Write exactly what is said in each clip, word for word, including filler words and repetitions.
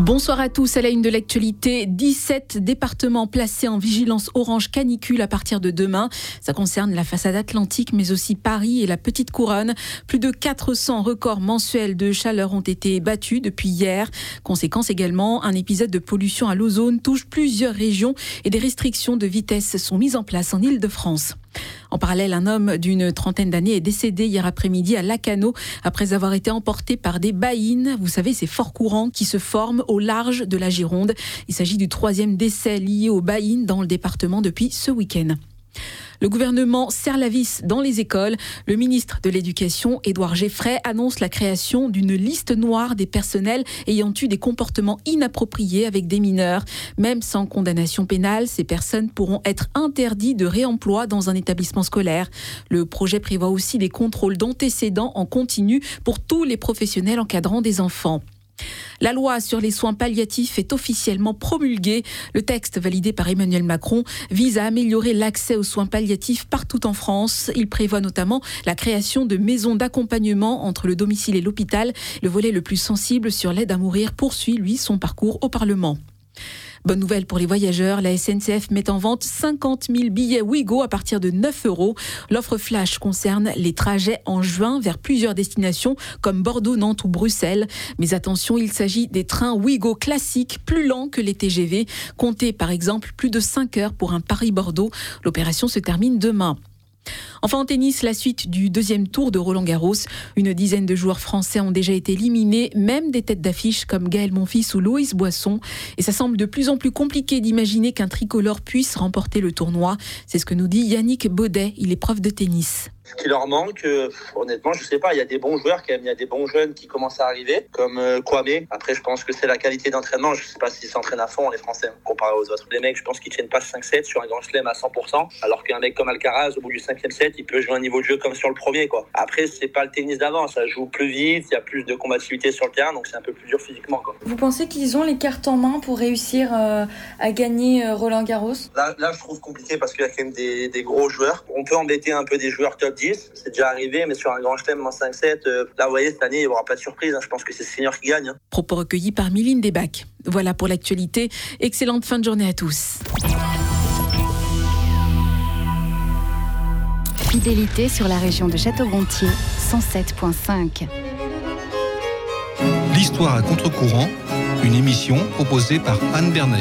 Bonsoir à tous, à la une de l'actualité, dix-sept départements placés en vigilance orange canicule à partir de demain. Ça concerne la façade atlantique mais aussi Paris et la Petite Couronne. Plus de quatre cents records mensuels de chaleur ont été battus depuis hier. Conséquence également, un épisode de pollution à l'ozone touche plusieurs régions et des restrictions de vitesse sont mises en place en Île-de-France. En parallèle, un homme d'une trentaine d'années est décédé hier après-midi à Lacanau après avoir été emporté par des baïnes. Vous savez, ces forts courants qui se forment au large de la Gironde. Il s'agit du troisième décès lié aux baïnes dans le département depuis ce week-end. Le gouvernement serre la vis dans les écoles. Le ministre de l'Éducation, Édouard Geffray, annonce la création d'une liste noire des personnels ayant eu des comportements inappropriés avec des mineurs. Même sans condamnation pénale, ces personnes pourront être interdites de réemploi dans un établissement scolaire. Le projet prévoit aussi des contrôles d'antécédents en continu pour tous les professionnels encadrant des enfants. La loi sur les soins palliatifs est officiellement promulguée. Le texte validé par Emmanuel Macron vise à améliorer l'accès aux soins palliatifs partout en France. Il prévoit notamment la création de maisons d'accompagnement entre le domicile et l'hôpital. Le volet le plus sensible sur l'aide à mourir poursuit, lui, son parcours au Parlement. Bonne nouvelle pour les voyageurs, la S N C F met en vente cinquante mille billets Ouigo à partir de neuf euros. L'offre flash concerne les trajets en juin vers plusieurs destinations comme Bordeaux, Nantes ou Bruxelles. Mais attention, il s'agit des trains Ouigo classiques plus lents que les T G V. Comptez par exemple plus de cinq heures pour un Paris-Bordeaux. L'opération se termine demain. Enfin en tennis, la suite du deuxième tour de Roland-Garros. Une dizaine de joueurs français ont déjà été éliminés, même des têtes d'affiche comme Gaël Monfils ou Loïs Boisson. Et ça semble de plus en plus compliqué d'imaginer qu'un tricolore puisse remporter le tournoi. C'est ce que nous dit Yannick Baudet, il est prof de tennis. Ce qui leur manque, euh, honnêtement, je sais pas, il y a des bons joueurs quand même, il y a des bons jeunes qui commencent à arriver, comme euh, Kwame. Après, je pense que c'est la qualité d'entraînement, je sais pas s'ils s'entraînent à fond, les Français, comparé aux autres. Les mecs, je pense qu'ils tiennent pas cinq sept sur un grand chelem à cent pour cent, alors qu'un mec comme Alcaraz, au bout du cinquième set, il peut jouer un niveau de jeu comme sur le premier, quoi. Après, c'est pas le tennis d'avant, ça joue plus vite, il y a plus de combativité sur le terrain, donc c'est un peu plus dur physiquement, quoi. Vous pensez qu'ils ont les cartes en main pour réussir euh, à gagner euh, Roland-Garros ? Là, là, je trouve compliqué parce qu'il y a quand même des, des gros joueurs. On peut embêter un peu des joueurs top dix, c'est déjà arrivé, mais sur un grand chelem en cinq sept, euh, là, vous voyez, cette année, il n'y aura pas de surprise. Hein. Je pense que c'est Senior qui gagne. Hein. Propos recueillis par Miline Desbacs. Voilà pour l'actualité. Excellente fin de journée à tous. Fidélité sur la région de Château-Gontier, cent sept virgule cinq. L'histoire à contre-courant, une émission proposée par Anne Bernet.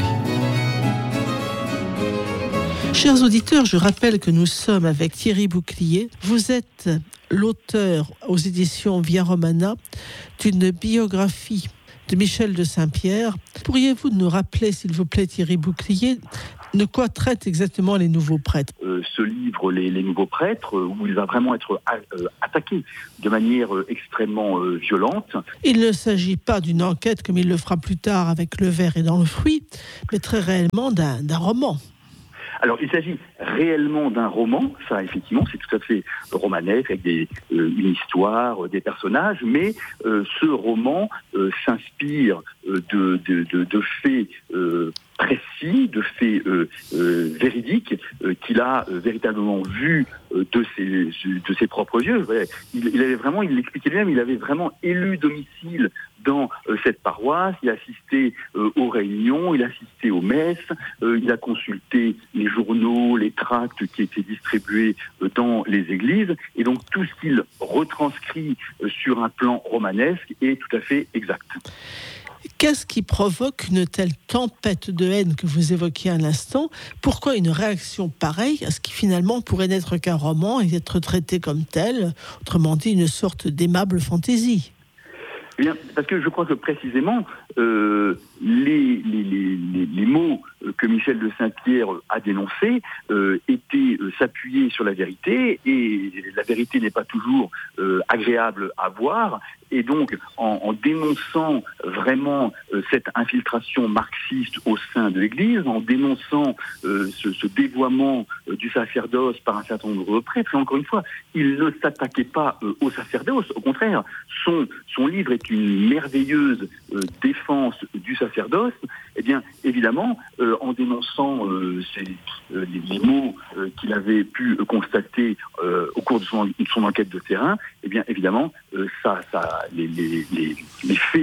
Chers auditeurs, je rappelle que nous sommes avec Thierry Bouclier. Vous êtes l'auteur aux éditions Via Romana d'une biographie de Michel de Saint-Pierre. Pourriez-vous nous rappeler, s'il vous plaît, Thierry Bouclier, de quoi traitent exactement les nouveaux prêtres ? euh, Ce livre, les, les nouveaux prêtres, euh, où il va vraiment être a, euh, attaqué de manière euh, extrêmement euh, violente. Il ne s'agit pas d'une enquête comme il le fera plus tard avec Le Ver et dans le fruit, mais très réellement d'un, d'un roman. Alors, il s'agit réellement d'un roman, ça, effectivement, c'est tout à fait romanesque, avec des, euh, une histoire, euh, des personnages, mais euh, ce roman euh, s'inspire euh, de, de, de, de faits euh, précis, de faits euh, euh, véridiques, euh, qu'il a euh, véritablement vus euh, de, ses, de ses propres yeux. Il, il avait vraiment, il l'expliquait lui-même, il avait vraiment élu domicile dans euh, cette paroisse, il a assisté euh, aux réunions, il a assisté aux messes, euh, il a consulté les journaux, les tracts qui étaient distribués euh, dans les églises, et donc tout ce qu'il retranscrit euh, sur un plan romanesque est tout à fait exact. Qu'est-ce qui provoque une telle tempête de haine que vous évoquiez à l'instant ? Pourquoi une réaction pareille à ce qui finalement pourrait n'être qu'un roman et être traité comme tel, autrement dit une sorte d'aimable fantaisie ? Eh bien, parce que je crois que précisément, euh, les, les, les, les mots que Michel de Saint-Pierre a dénoncés euh, étaient euh, s'appuyer sur la vérité, et la vérité n'est pas toujours euh, agréable à voir, et donc en, en dénonçant vraiment euh, cette infiltration marxiste au sein de l'Église, en dénonçant euh, ce, ce dévoiement euh, du sacerdoce par un certain nombre de prêtres, et encore une fois, il ne s'attaquait pas euh, au sacerdoce, au contraire, son, son livre est une merveilleuse euh, défense du sacerdoce. Eh bien, évidemment, euh, en dénonçant euh, ces, euh, les, les mots euh, qu'il avait pu euh, constater euh, au cours de son, de son enquête de terrain, eh bien, évidemment, euh, ça, ça, les, les, les, les faits euh,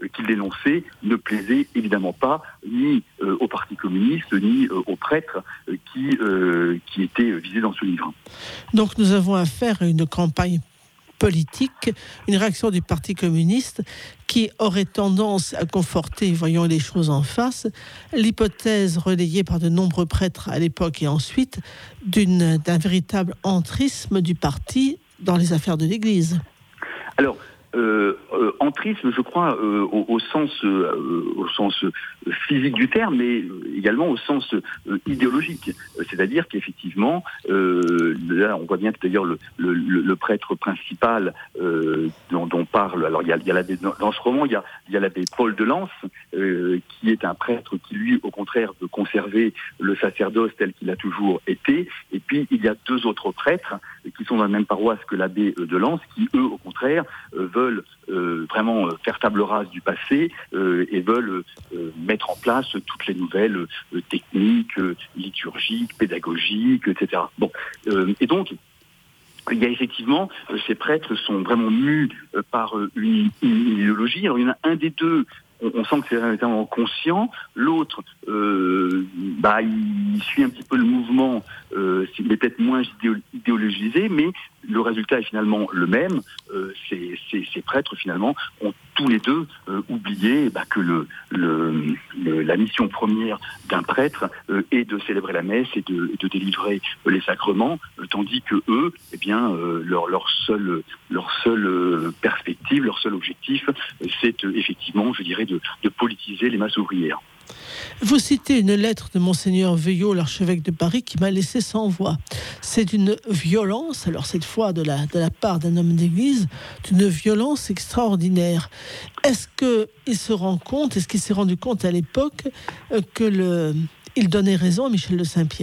qu'il dénonçait ne plaisait évidemment pas ni euh, au Parti communiste, ni euh, aux prêtres euh, qui, euh, qui étaient visés dans ce livre. Donc nous avons affaire à une campagne politique, une réaction du Parti communiste qui aurait tendance à conforter, voyons les choses en face, l'hypothèse relayée par de nombreux prêtres à l'époque et ensuite d'une, d'un véritable entrisme du parti dans les affaires de l'Église. Alors, Euh, euh, entrisme, je crois, euh, au, au sens, euh, au sens physique du terme, mais également au sens euh, idéologique. C'est-à-dire qu'effectivement, euh, là, on voit bien que d'ailleurs le, le, le prêtre principal euh, dont, dont parle, alors il y a, il y a l'abbé, dans ce roman, il y a, il y a l'abbé Paul de Lens, euh, qui est un prêtre qui, lui, au contraire, veut conserver le sacerdoce tel qu'il a toujours été. Et puis, il y a deux autres prêtres qui sont dans la même paroisse que l'abbé de Lens, qui, eux, au contraire, euh, veulent euh, vraiment euh, faire table rase du passé euh, et veulent euh, mettre en place toutes les nouvelles euh, techniques euh, liturgiques, pédagogiques, et cetera. Bon, euh, et donc il y a effectivement euh, ces prêtres sont vraiment mus euh, par euh, une, une idéologie. Alors il y en a un des deux. On sent que c'est véritablement conscient. L'autre, euh, bah, il suit un petit peu le mouvement. Euh, il est peut-être moins idéologisé, mais le résultat est finalement le même. Euh, ces, ces, ces prêtres, finalement, ont tous les deux euh, oublié bah, que le, le, le, la mission première d'un prêtre euh, est de célébrer la messe et de, de délivrer euh, les sacrements, euh, tandis que eux, eh bien, euh, leur, leur seule, leur seule euh, perspective, leur seul objectif, euh, c'est euh, effectivement, je dirais, de, de politiser les masses ouvrières. Vous citez une lettre de Monseigneur Veuillot, l'archevêque de Paris, qui m'a laissé sans voix. C'est d'une violence, alors cette fois de la, de la part d'un homme d'église, d'une violence extraordinaire. Est-ce qu'il se rend compte, est-ce qu'il s'est rendu compte à l'époque euh, que le, il donnait raison à Michel de Saint-Pierre ?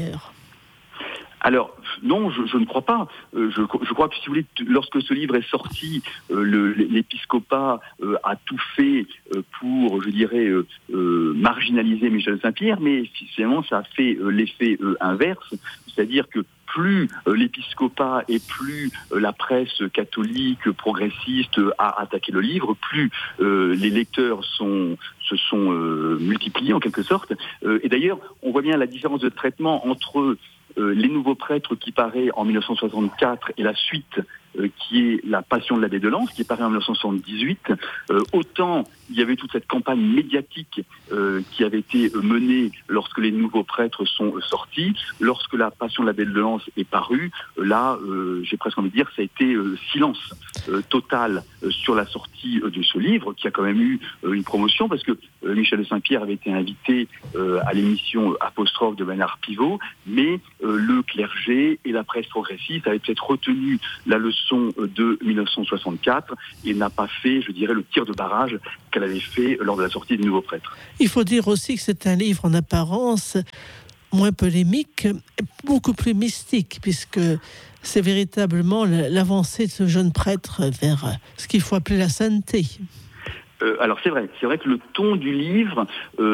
Alors, non, je, je ne crois pas. Euh, je, je crois que, si vous voulez, lorsque ce livre est sorti, euh, le, l'épiscopat euh, a tout fait euh, pour, je dirais, euh, euh, marginaliser Michel de Saint-Pierre, mais finalement, ça a fait euh, l'effet euh, inverse, c'est-à-dire que plus euh, l'épiscopat et plus euh, la presse catholique progressiste a attaqué le livre, plus euh, les lecteurs sont, se sont euh, multipliés en quelque sorte. Euh, et d'ailleurs, on voit bien la différence de traitement entre Euh, les nouveaux prêtres qui paraît en dix-neuf cent soixante-quatre et la suite euh, qui est la Passion de l'abbé de Lens qui paraît en dix-neuf cent soixante-dix-huit. Euh, autant il y avait toute cette campagne médiatique euh, qui avait été menée lorsque les nouveaux prêtres sont euh, sortis. Lorsque la Passion de l'abbé de Lens est parue, euh, là, euh, j'ai presque envie de dire, ça a été euh, silence euh, total euh, sur la sortie euh, de ce livre, qui a quand même eu euh, une promotion, parce que euh, Michel de Saint-Pierre avait été invité euh, à l'émission Apostrophe de Bernard Pivot, mais euh, le clergé et la presse progressiste avaient peut-être retenu la leçon de dix-neuf cent soixante-quatre et n'a pas fait, je dirais, le tir de barrage qu'elle avait fait lors de la sortie des nouveaux prêtres. Il faut dire aussi que c'est un livre en apparence moins polémique, beaucoup plus mystique, puisque c'est véritablement l'avancée de ce jeune prêtre vers ce qu'il faut appeler la sainteté. Euh, alors c'est vrai, c'est vrai que le ton du livre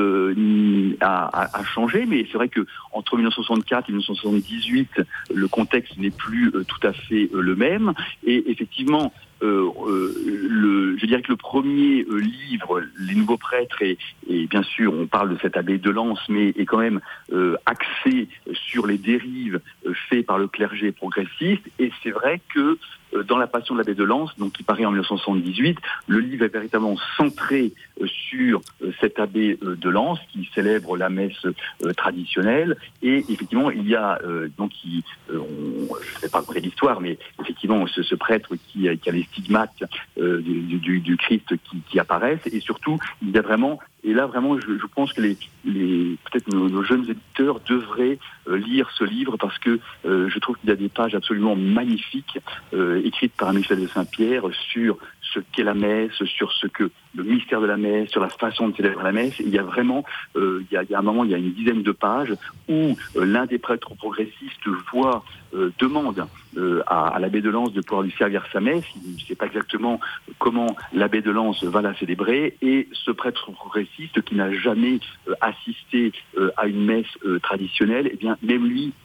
euh, a, a, a changé, mais c'est vrai que entre dix-neuf cent soixante-quatre et dix-neuf cent soixante-dix-huit, le contexte n'est plus euh, tout à fait euh, le même. Et effectivement, euh, euh, le, je dirais que le premier euh, livre, Les Nouveaux Prêtres, et, et bien sûr on parle de cet abbé de Lens, mais est quand même euh, axé sur les dérives euh, faites par le clergé progressiste. Et c'est vrai que dans la Passion de l'abbé de Lens, donc qui paraît en dix-neuf cent soixante-dix-huit, le livre est véritablement centré euh, sur euh, cet abbé euh, de Lens qui célèbre la messe euh, traditionnelle. Et effectivement, il y a euh, donc, il, euh, on, je ne vais pas raconter l'histoire, mais effectivement, ce, ce prêtre qui, qui a les stigmates euh, du, du, du Christ qui, qui apparaissent. Et surtout, il y a vraiment, et là vraiment, je, je pense que les, les peut-être nos, nos jeunes éditeurs devraient euh, lire ce livre, parce que euh, je trouve qu'il y a des pages absolument magnifiques euh, écrites par Michel de Saint-Pierre sur ce qu'est la messe, sur ce que le mystère de la messe, sur la façon de célébrer la messe. Et il y a vraiment, euh, il, y a, il y a un moment, il y a une dizaine de pages où euh, l'un des prêtres progressistes voit, euh, demande euh, à, à l'abbé de Lens de pouvoir lui servir sa messe. Il ne sait pas exactement comment l'abbé de Lens va la célébrer, et ce prêtre progressiste qui n'a jamais euh, assisté euh, à une messe euh, traditionnelle, eh bien même lui,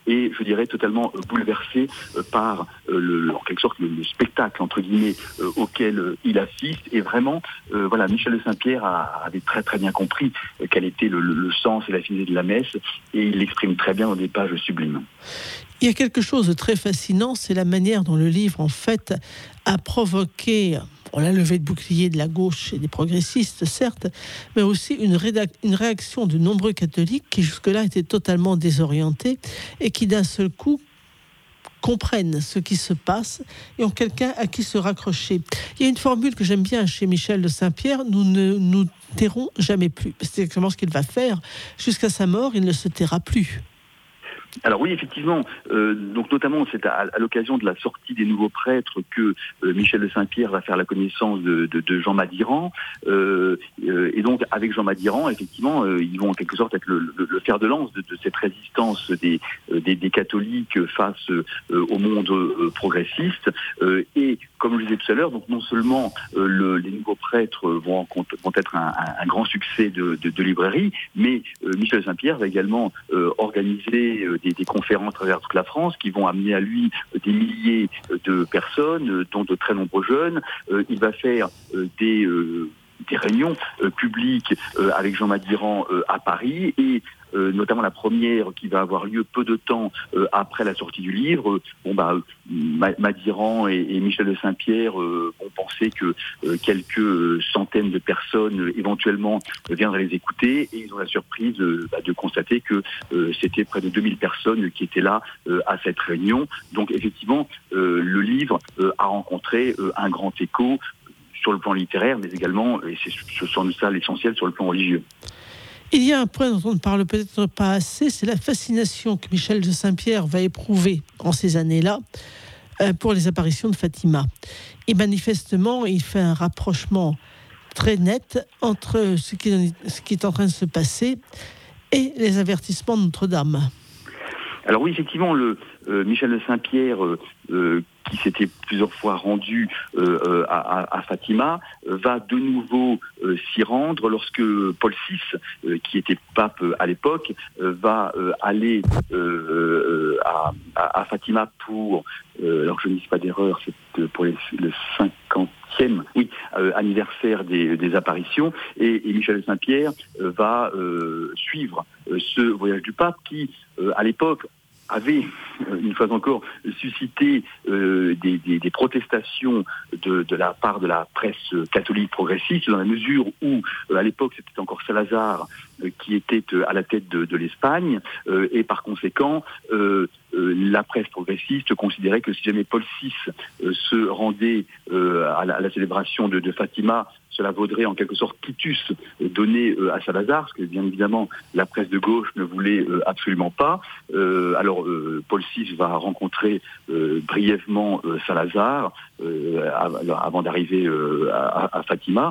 est, je dirais, totalement bouleversé par le, en quelque sorte le, le spectacle entre guillemets auquel il assiste. Et vraiment, euh, voilà, Michel de Saint-Pierre a, avait très très bien compris quel était le, le, le sens et la finalité de la messe, et il l'exprime très bien dans des pages sublimes. Il y a quelque chose de très fascinant, c'est la manière dont le livre, en fait, a provoqué bon, la levée de bouclier de la gauche et des progressistes, certes, mais aussi une, rédac- une réaction de nombreux catholiques qui jusque-là étaient totalement désorientés et qui d'un seul coup comprennent ce qui se passe et ont quelqu'un à qui se raccrocher. Il y a une formule que j'aime bien chez Michel de Saint-Pierre: nous ne nous tairons jamais plus. C'est exactement ce qu'il va faire. Jusqu'à sa mort, il ne se taira plus. Alors oui, effectivement, euh, donc notamment c'est à, à l'occasion de la sortie des nouveaux prêtres que euh, Michel de Saint-Pierre va faire la connaissance de, de, de Jean Madiran, euh, euh, et donc avec Jean Madiran, effectivement, euh, ils vont en quelque sorte être le, le, le fer de lance de, de cette résistance des, euh, des, des catholiques face euh, au monde euh, progressiste, euh, et comme je le disais tout à l'heure, donc non seulement euh, le, les nouveaux prêtres vont, vont être un, un, un grand succès de, de, de librairie, mais euh, Michel de Saint-Pierre va également euh, organiser euh, des, des conférences à travers toute la France qui vont amener à lui des milliers de personnes, dont de très nombreux jeunes. Euh, il va faire euh, des... Euh, des réunions euh, publiques euh, avec Jean Madiran euh, à Paris, et euh, notamment la première qui va avoir lieu peu de temps euh, après la sortie du livre. Bon bah Madiran et, et Michel de Saint-Pierre euh, ont pensé que euh, quelques euh, centaines de personnes euh, éventuellement euh, viendraient les écouter, et ils ont la surprise euh, bah, de constater que euh, c'était près de deux mille personnes qui étaient là euh, à cette réunion. Donc effectivement, euh, le livre euh, a rencontré euh, un grand écho sur le plan littéraire, mais également, et c'est ce sont ça l'essentiel, sur le plan religieux. Il y a un point dont on ne parle peut-être pas assez, c'est la fascination que Michel de Saint-Pierre va éprouver en ces années-là euh, pour les apparitions de Fatima. Et manifestement, il fait un rapprochement très net entre ce qui est, ce qui est en train de se passer et les avertissements de Notre-Dame. Alors oui, effectivement, le euh, Michel de Saint-Pierre, euh, euh, qui s'était plusieurs fois rendu euh, à, à Fatima, euh, va de nouveau euh, s'y rendre lorsque Paul six, euh, qui était pape euh, à l'époque, euh, va euh, aller euh, à, à, à Fatima pour, euh, alors je ne dis pas d'erreur, c'est pour les, le cinquantième oui, euh, anniversaire des, des apparitions, et, et Michel de Saint-Pierre euh, va euh, suivre euh, ce voyage du pape qui, euh, à l'époque, avait, une fois encore, suscité euh, des, des, des protestations de, de la part de la presse catholique progressiste, dans la mesure où, euh, à l'époque, c'était encore Salazar euh, qui était euh, à la tête de, de l'Espagne, euh, et par conséquent, euh, euh, la presse progressiste considérait que si jamais Paul six euh, se rendait euh, à, la, à la célébration de, de Fatima, cela vaudrait en quelque sorte quitus donné euh, à Salazar, ce que bien évidemment la presse de gauche ne voulait euh, absolument pas. Euh, alors euh, Paul six va rencontrer euh, brièvement euh, Salazar euh, avant d'arriver euh, à, à Fatima.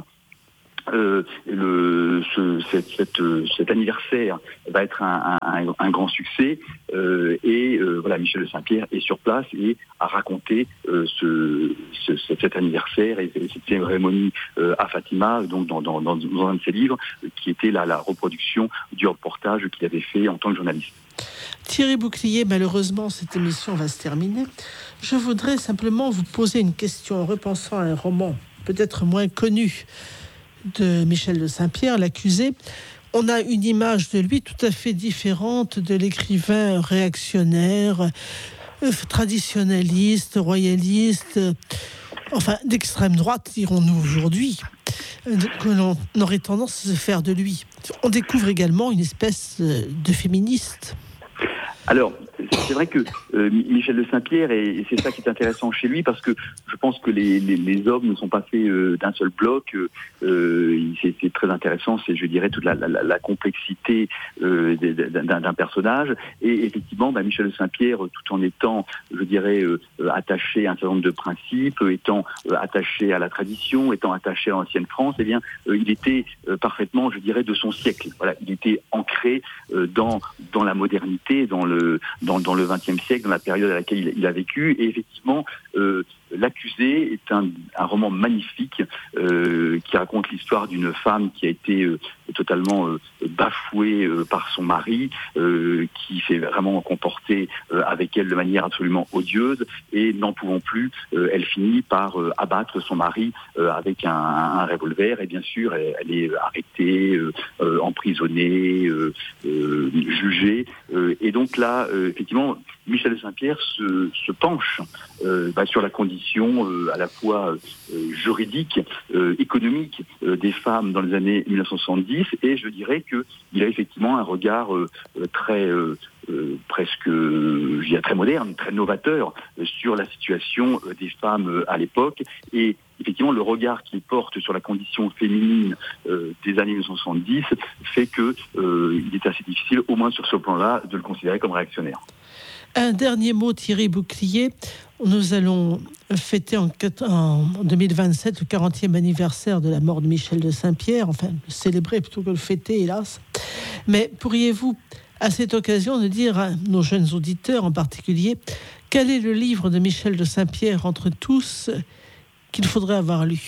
Euh, le, ce, cette, cette, cet anniversaire va être un, un, un grand succès, euh, et euh, voilà, Michel de Saint-Pierre est sur place et a raconté euh, ce, ce, cet anniversaire et cette cérémonie euh, à Fatima, donc dans, dans, dans, dans un de ses livres, euh, qui était la, la reproduction du reportage qu'il avait fait en tant que journaliste. Thierry Bouclier, malheureusement, cette émission va se terminer. Je voudrais simplement vous poser une question en repensant à un roman peut-être moins connu de Michel de Saint-Pierre, L'accusé. On a une image de lui tout à fait différente de l'écrivain réactionnaire, euh, traditionnaliste, royaliste, euh, enfin d'extrême droite, dirons-nous aujourd'hui, euh, que l'on aurait tendance à se faire de lui. On découvre également une espèce de féministe. Alors, c'est vrai que euh, Michel de Saint-Pierre, et, et c'est ça qui est intéressant chez lui, parce que je pense que les, les, les hommes ne sont pas faits euh, d'un seul bloc. Euh, c'est, c'est très intéressant, c'est, je dirais, toute la, la, la complexité euh, d'un, d'un personnage. Et effectivement, bah, Michel de Saint-Pierre, tout en étant, je dirais, euh, attaché à un certain nombre de principes, étant euh, attaché à la tradition, étant attaché à l'ancienne France, eh bien, euh, il était euh, parfaitement, je dirais, de son siècle. Voilà, il était ancré euh, dans dans la modernité, dans le dans, dans le vingtième siècle, dans la période à laquelle il, il a vécu, et effectivement, euh, L'accusé est un, un roman magnifique euh, qui raconte l'histoire d'une femme qui a été euh, totalement euh, bafouée euh, par son mari, euh, qui s'est vraiment comporté euh, avec elle de manière absolument odieuse, et n'en pouvant plus, euh, elle finit par euh, abattre son mari euh, avec un, un revolver, et bien sûr elle, elle est arrêtée, euh, euh, emprisonnée, euh, euh, jugée, euh, et donc là euh, effectivement Michel de Saint-Pierre se, se penche euh, bah, sur la condition euh, à la fois euh, juridique, euh, économique euh, des femmes dans les années dix-neuf cent soixante-dix, et je dirais qu'il a effectivement un regard euh, très euh, euh, presque, euh, je dirais très moderne, très novateur euh, sur la situation euh, des femmes euh, à l'époque, et effectivement le regard qu'il porte sur la condition féminine euh, des années dix-neuf cent soixante-dix fait que euh, il est assez difficile, au moins sur ce plan-là, de le considérer comme réactionnaire. Un dernier mot, Thierry Bouclier. Nous allons fêter en, en deux mille vingt-sept le quarantième anniversaire de la mort de Michel de Saint-Pierre, enfin le célébrer plutôt que le fêter, hélas. Mais pourriez-vous, à cette occasion, nous dire à nos jeunes auditeurs en particulier, quel est le livre de Michel de Saint-Pierre entre tous qu'il faudrait avoir lu ?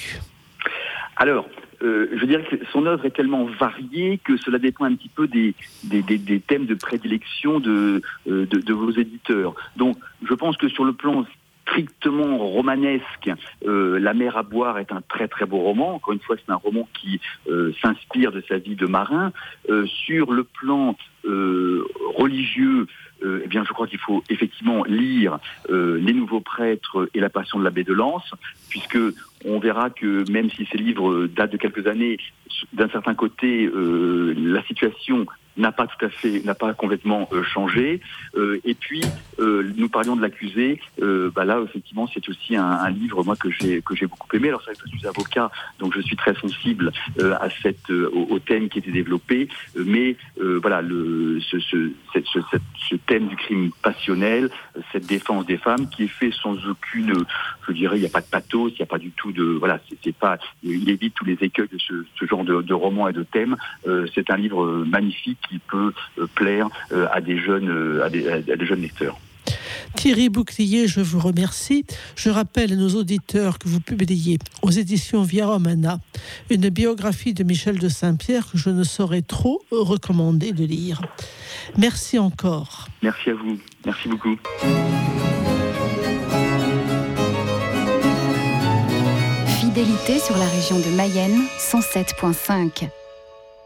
Alors, Euh, je dirais que son œuvre est tellement variée que cela dépend un petit peu des, des, des, des thèmes de prédilection de, de, de vos éditeurs. Donc, je pense que sur le plan strictement romanesque, euh, La mer à boire est un très très beau roman. Encore une fois, c'est un roman qui euh, s'inspire de sa vie de marin. Euh, sur le plan euh, religieux, Euh, eh bien, je crois qu'il faut effectivement lire euh, Les Nouveaux Prêtres et La Passion de l'abbé de Lens, puisque on verra que même si ces livres datent de quelques années, d'un certain côté, euh, la situation n'a pas tout à fait, n'a pas complètement euh, changé. Euh, et puis, euh, nous parlions de l'accusé. Euh, bah là, effectivement, c'est aussi un, un livre, moi, que j'ai que j'ai beaucoup aimé. Alors, c'est vrai que je suis avocat, donc je suis très sensible euh, à cette euh, au, au thème qui était développé. Euh, mais euh, voilà, le ce ce, cette, ce cette, ce thème du crime passionnel, cette défense des femmes, qui est fait sans aucune, je dirais, il n'y a pas de pathos, il n'y a pas du tout de, voilà, c'est, c'est pas, il évite tous les écueils de ce, ce genre de, de roman et de thème. Euh, c'est un livre magnifique qui peut euh, plaire euh, à des jeunes, euh, à, des, à des jeunes lecteurs. Thierry Bouclier, je vous remercie. Je rappelle à nos auditeurs que vous publiez aux éditions Via Romana une biographie de Michel de Saint-Pierre que je ne saurais trop recommander de lire. Merci encore. Merci à vous. Merci beaucoup. Fidélité sur la région de Mayenne, cent sept virgule cinq.